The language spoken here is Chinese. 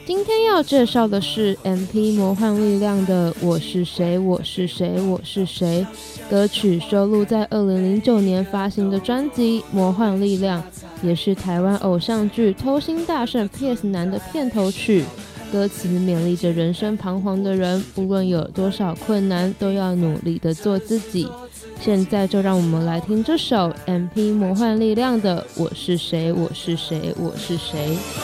今天要介绍的是 MP 魔幻力量的我是谁我是谁我是谁，歌曲收录在2009年发行的专辑魔幻力量，也是台湾偶像剧偷心大圣 PS 男的片头曲。歌词勉励着人生彷徨的人，无论有多少困难都要努力的做自己。现在就让我们来听这首 MP 魔幻力量的我是谁我是谁我是谁。